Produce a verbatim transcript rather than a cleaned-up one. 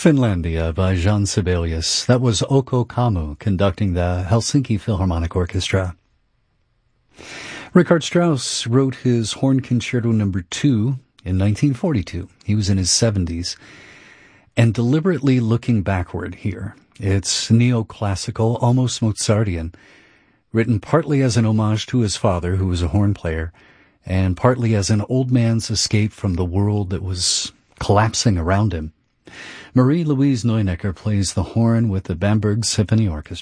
Finlandia by Jean Sibelius. That was Oko Kamu conducting the Helsinki Philharmonic Orchestra. Richard Strauss wrote his Horn Concerto number two in nineteen forty-two. He was in his seventies. And deliberately looking backward here, it's neoclassical, almost Mozartian, written partly as an homage to his father, who was a horn player, and partly as an old man's escape from the world that was collapsing around him. Marie-Louise Neunecker plays the horn with the Bamberg Symphony Orchestra.